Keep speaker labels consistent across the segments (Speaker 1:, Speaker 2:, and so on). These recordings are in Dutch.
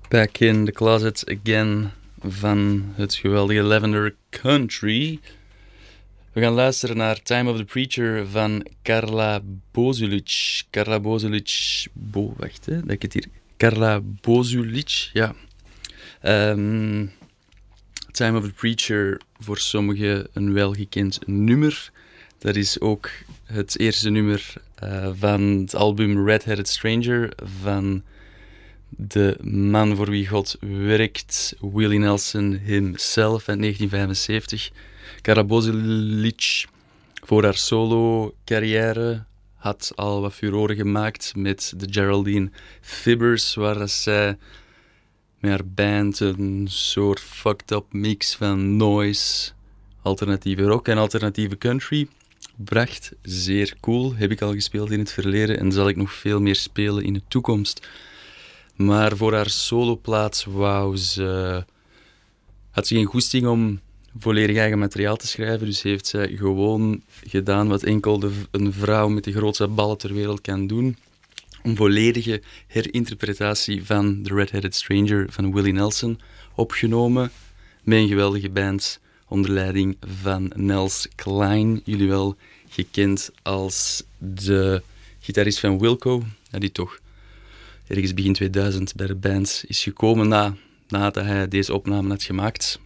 Speaker 1: Back in the Closet Again van het geweldige Lavender Country. We gaan luisteren naar Time of the Preacher van Carla Bozulic. Carla Bozulic... wacht, hè, dat ik het hier... Carla Bozulic, ja. Time of the Preacher, voor sommigen een welgekend nummer. Dat is ook het eerste nummer van het album Red-Headed Stranger van de man voor wie God werkt, Willie Nelson himself, uit 1975. Carla Bozulic, voor haar solo-carrière, had al wat furoren gemaakt met de Geraldine Fibbers, waar zij met haar band een soort fucked-up mix van noise, alternatieve rock en alternatieve country bracht. Zeer cool, heb ik al gespeeld in het verleden en zal ik nog veel meer spelen in de toekomst. Maar voor haar soloplaat had ze geen goesting om volledig eigen materiaal te schrijven, dus heeft zij gewoon gedaan wat enkel een vrouw met de grootste ballen ter wereld kan doen. Een volledige herinterpretatie van The Red-Headed Stranger van Willie Nelson opgenomen met een geweldige band onder leiding van Nels Cline, jullie wel gekend als de gitarist van Wilco, die toch ergens begin 2000 bij de band is gekomen nadat hij deze opname had gemaakt.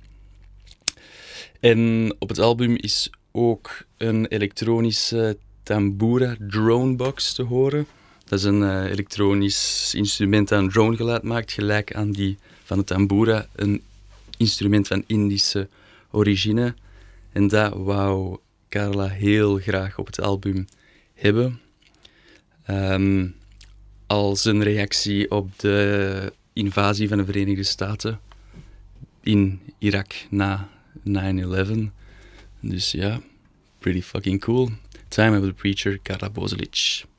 Speaker 1: En op het album is ook een elektronische tambura dronebox te horen. Dat is een elektronisch instrument dat een dronegeluid maakt, gelijk aan die van de tambura, een instrument van Indische origine. En dat wou Carla heel graag op het album hebben. Als een reactie op de invasie van de Verenigde Staten in Irak na 9/11. Dus ja, pretty fucking cool. Time of the Preacher, Carla Bozulic.